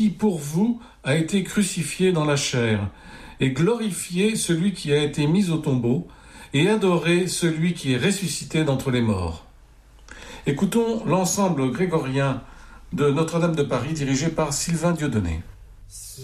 qui pour vous a été crucifié dans la chair, et glorifiez celui qui a été mis au tombeau, et adorez celui qui est ressuscité d'entre les morts. Écoutons l'ensemble grégorien de Notre-Dame de Paris dirigé par Sylvain Dieudonné.